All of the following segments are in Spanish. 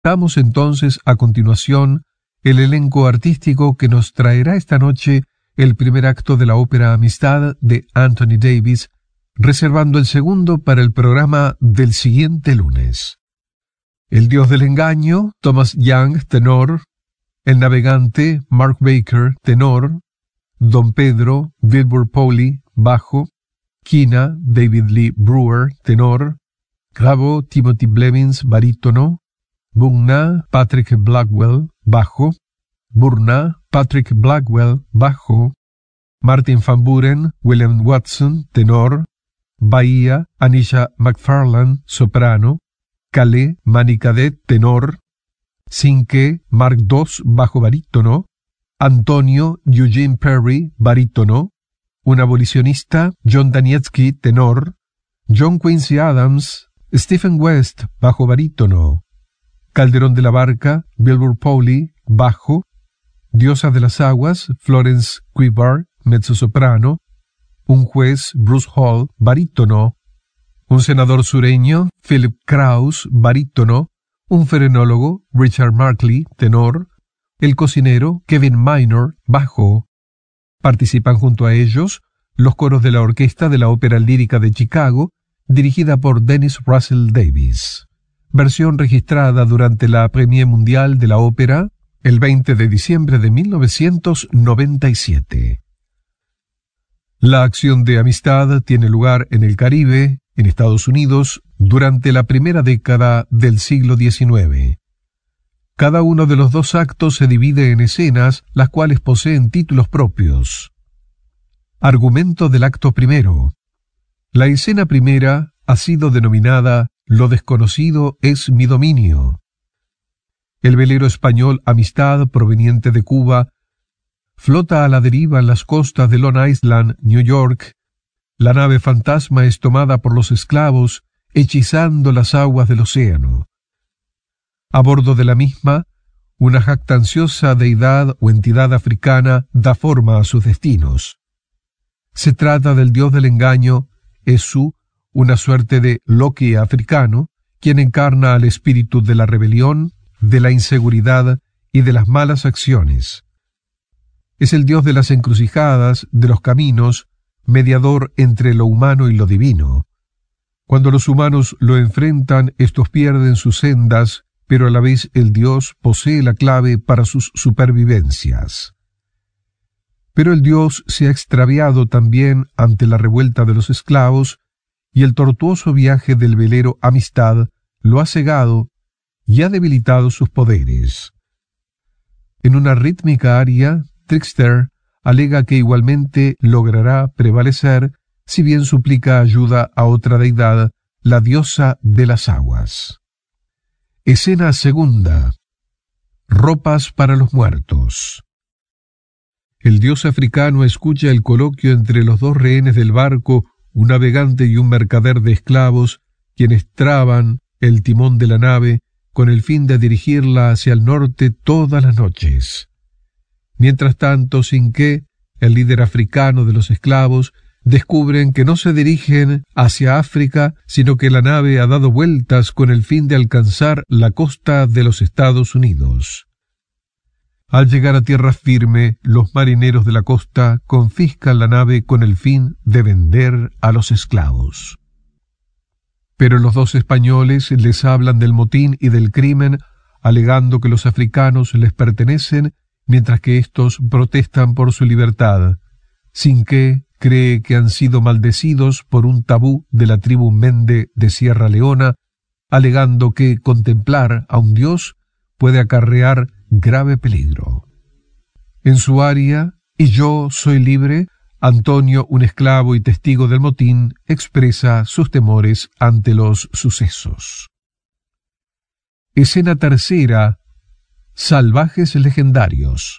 Damos entonces a continuación el elenco artístico que nos traerá esta noche el primer acto de la ópera Amistad de Anthony Davis, reservando el segundo para el programa del siguiente lunes. El dios del engaño, Thomas Young, tenor. El navegante, Mark Baker, tenor. Don Pedro, Wilbur Pauly, bajo. Quina, David Lee Brewer, tenor. Grabo, Timothy Blevins, barítono. Bugna, Patrick Blackwell, bajo. Burna, Patrick Blackwell, bajo. Martin Van Buren, William Watson, tenor. Bahía, Anisha McFarlane, soprano. Calais, Manny Cadet, tenor. Cinque, Mark II, bajo barítono. Antonio Eugene Perry, barítono. Un abolicionista, John Danietsky, tenor. John Quincy Adams, Stephen West, bajo barítono. Calderón de la Barca, Wilbur Pauly, bajo. Diosa de las Aguas, Florence Quibar, mezzosoprano. Un juez, Bruce Hall, barítono. Un senador sureño, Philip Krause, barítono. Un ferenólogo, Richard Markley, tenor. El cocinero, Kevin Minor, bajo. Participan junto a ellos los coros de la orquesta de la Ópera Lírica de Chicago, dirigida por Dennis Russell Davies. Versión registrada durante la Premiere Mundial de la ópera el 20 de diciembre de 1997. La acción de Amistad tiene lugar en el Caribe, en Estados Unidos, durante la primera década del siglo XIX. Cada uno de los dos actos se divide en escenas, las cuales poseen títulos propios. Argumento del acto primero. La escena primera ha sido denominada Lo desconocido es mi dominio. El velero español Amistad, proveniente de Cuba, flota a la deriva en las costas de Long Island, New York. La nave fantasma es tomada por los esclavos, hechizando las aguas del océano. A bordo de la misma, una jactanciosa deidad o entidad africana da forma a sus destinos. Se trata del dios del engaño, Esu, una suerte de Loki africano, quien encarna al espíritu de la rebelión, de la inseguridad y de las malas acciones. Es el dios de las encrucijadas, de los caminos, mediador entre lo humano y lo divino. Cuando los humanos lo enfrentan, estos pierden sus sendas, pero a la vez el dios posee la clave para sus supervivencias. Pero el dios se ha extraviado también ante la revuelta de los esclavos, y el tortuoso viaje del velero Amistad lo ha cegado y ha debilitado sus poderes. En una rítmica aria, Trickster alega que igualmente logrará prevalecer si bien suplica ayuda a otra deidad, la diosa de las aguas. Escena segunda. Ropas para los muertos. El dios africano escucha el coloquio entre los dos rehenes del barco, un navegante y un mercader de esclavos, quienes traban el timón de la nave con el fin de dirigirla hacia el norte todas las noches. Mientras tanto, Cinque, el líder africano de los esclavos, descubren que no se dirigen hacia África, sino que la nave ha dado vueltas con el fin de alcanzar la costa de los Estados Unidos. Al llegar a tierra firme, los marineros de la costa confiscan la nave con el fin de vender a los esclavos. Pero los dos españoles les hablan del motín y del crimen, alegando que los africanos les pertenecen, mientras que éstos protestan por su libertad. Cinque cree que han sido maldecidos por un tabú de la tribu Mende de Sierra Leona, alegando que contemplar a un dios puede acarrear grave peligro. En su aria, Y yo soy libre, Antonio, un esclavo y testigo del motín, expresa sus temores ante los sucesos. Escena tercera. Salvajes legendarios.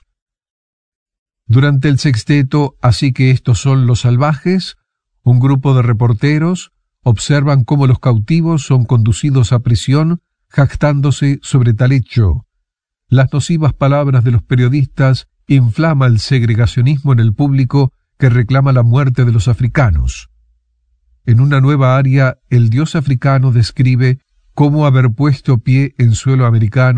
Durante el sexteto, así que estos son los salvajes, un grupo de reporteros observan cómo los cautivos son conducidos a prisión, jactándose sobre tal hecho. Las nocivas palabras de los periodistas inflama el segregacionismo en el público que reclama la muerte de los africanos. En una nueva aria, el dios africano describe cómo haber puesto pie en suelo americano